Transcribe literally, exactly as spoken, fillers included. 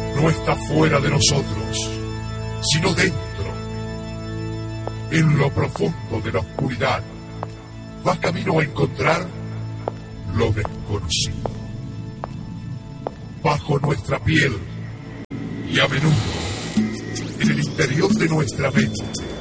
no está fuera de nosotros, sino dentro. En lo profundo de la oscuridad, va camino a encontrar lo desconocido. Bajo nuestra piel y a menudo en el interior de nuestra mente